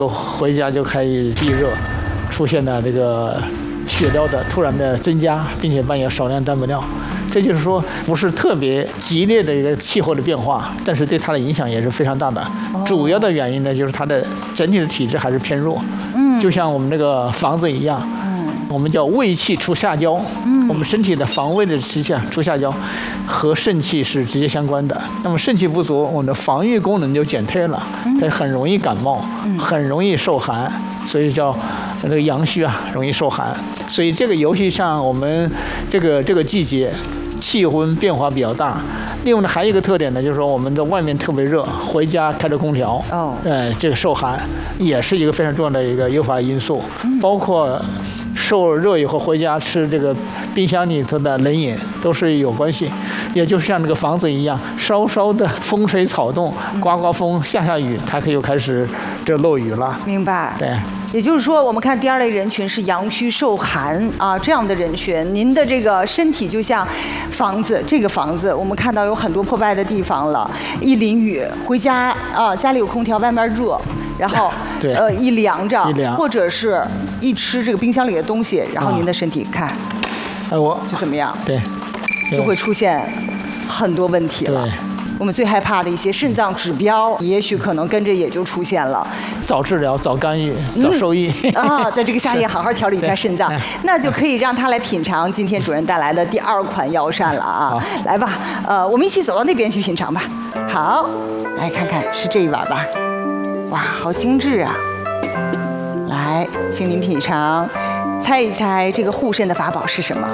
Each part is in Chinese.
回家就开始地热，出现了这个血料的突然的增加，并且伴有少量蛋白尿。这就是说，不是特别激烈的一个气候的变化，但是对它的影响也是非常大的。主要的原因呢，就是它的整体的体质还是偏弱。就像我们这个房子一样，我们叫胃气出下焦。我们身体的防卫的出下焦，和肾气是直接相关的。那么肾气不足，我们的防御功能就减退了，所以很容易感冒，很容易受寒，所以叫这个阳虚啊，容易受寒。所以这个尤其像我们这个季节。气温变化比较大，另外呢还有一个特点呢，就是说我们在外面特别热，回家开着空调，这个受寒也是一个非常重要的一个诱发因素，包括受热以后回家吃这个冰箱里头的冷饮都是有关系，也就是像这个房子一样，稍稍的风吹草动，刮刮风，下雨，它又开始这漏雨了。 明白。 对。 也就是说，我们看第二类人群是阳虚受寒啊，这样的人群，您的这个身体就像房子，这个房子我们看到有很多破败的地方了，一淋雨回家啊，家里有空调，外面热，然后一凉着，或者是一吃这个冰箱里的东西，然后您的身体看，就怎么样？ 对， 就会出现很多问题了。我们最害怕的一些肾脏指标，也许可能跟着也就出现了。 早治疗，早干预，早受益在这个夏天好好调理一下肾脏，那就可以让他来品尝今天主任带来的第2款药膳了啊！来吧，我们一起走到那边去品尝吧。好，来看看是这一碗吧。哇，好精致啊！来，请您品尝，猜一猜这个护肾的法宝是什么？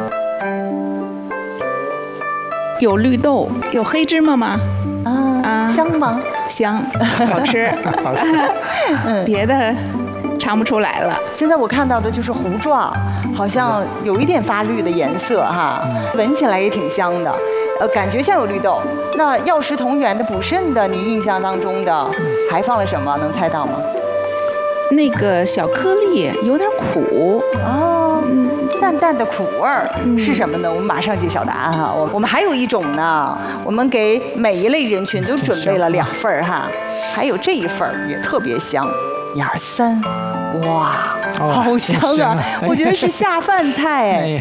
有绿豆，有黑芝麻吗？ 香吗？ 香，好吃。别的尝不出来了。 现在我看到的就是糊状，好像有一点发绿的颜色哈，闻起来也挺香的，感觉像有绿豆。那药食同源的补肾的，你印象当中的还放了什么？能猜到吗？ 那个小颗粒有点苦淡淡的苦味儿是什么呢？我们马上揭晓答案哈。我们还有一种呢，我们给每一类人群都准备了2份哈，还有这一份也特别香，1、2、3，哇，好香啊！我觉得是下饭菜哎。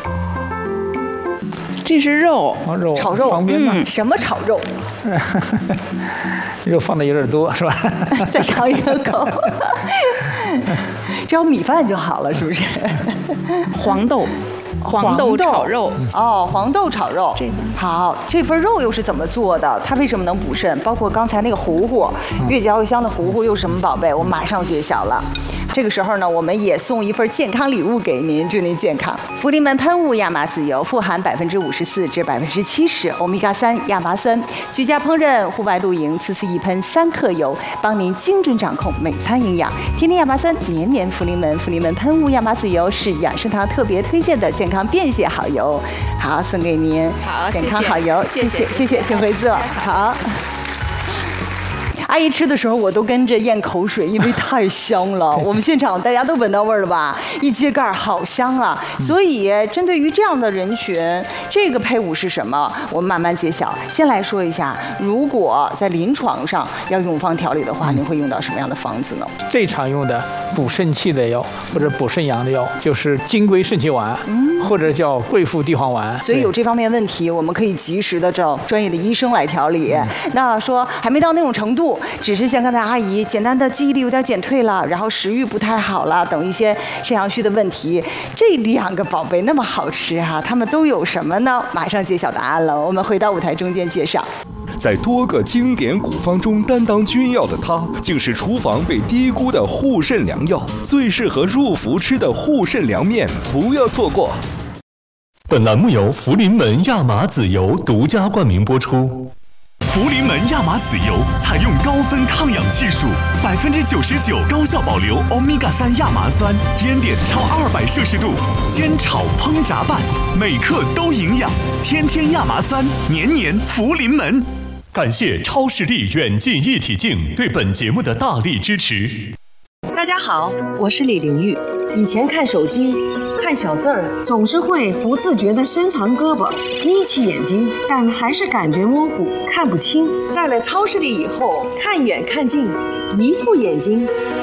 这是肉， 炒肉， 旁边嘛， 什么炒肉？ 肉放的有点多是吧？ 再尝一个口。只要米饭就好了，是不是？ 黄豆炒肉。 黄豆炒肉。好，这份肉又是怎么做的？它为什么能补肾？包括刚才那个糊糊，越嚼越香的糊糊又是什么宝贝？我马上揭晓了。这个时候呢，我们也送一份健康礼物给您，祝您健康。福临门喷雾亚麻籽油富含54%至70%欧米伽3亚麻酸，居家烹饪、户外露营，次一喷3克油，帮您精准掌控每餐营养。天天亚麻酸，年年福临门。福临门喷雾亚麻籽油是养生堂特别推荐的健康便携好油，好送给您。 好， 健康好油，谢谢，请回座。好。阿姨吃的时候，我都跟着咽口水，因为太香了。我们现场大家都闻到味儿了吧？一揭盖好香啊！所以针对于这样的人群，这个配伍是什么？我们慢慢揭晓。先来说一下，如果在临床上要用方调理的话，您会用到什么样的方子呢？ 最常用的补肾气的药或者补肾阳的药就是金匮肾气丸，或者叫桂附地黄丸。 所以有这方面问题，我们可以及时的找专业的医生来调理。那说还没到那种程度。只是像刚才阿姨简单的记忆力有点减退了，然后食欲不太好了等一些肾阳虚的问题，这2个宝贝那么好吃哈，他们都有什么呢？马上揭晓答案了，我们回到舞台中间介绍。 在多个经典古方中担当君药的它，竟是厨房被低估的护肾良药，最适合入伏吃的护肾凉面，不要错过。 本栏目由福临门亚麻籽油独家冠名播出。 福临门亚麻籽油采用高分抗氧技术，99%高效保留欧米伽3亚麻酸，烟点超200摄氏度，煎炒烹炸拌，每克都营养。天天亚麻酸，年年福临门。 感谢超视力远近一体镜对本节目的大力支持。 大家好，我是李玲玉。以前看手机看小字儿，总是会不自觉地伸长胳膊，眯起眼睛，但还是感觉模糊，看不清。戴了超视力以后，看远看近，一副眼睛